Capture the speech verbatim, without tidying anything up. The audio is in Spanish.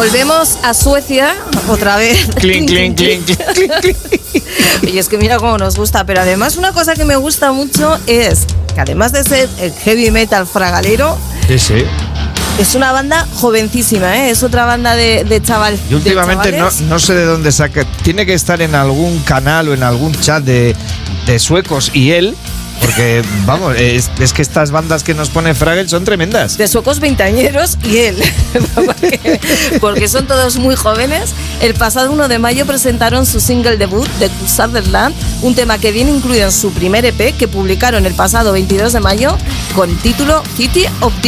volvemos a Suecia otra vez. Clink, clink, clink, clink, clink, clink. Y es que mira cómo nos gusta, pero además una cosa que me gusta mucho es que además de ser el heavy metal fragalero, Sí, sí. es una banda jovencísima, ¿eh? Es otra banda de, de chaval. Y últimamente de no, no sé de dónde saca. Tiene que estar en algún canal o en algún chat de, de suecos y él. Porque, vamos, es, es que estas bandas que nos pone Fraggle son tremendas. De suecos veinteañeros y él, porque, porque son todos muy jóvenes. El pasado uno de mayo presentaron su single debut, The Sutherland, un tema que viene incluido en su primer E P que publicaron el pasado veintidós de mayo con título City of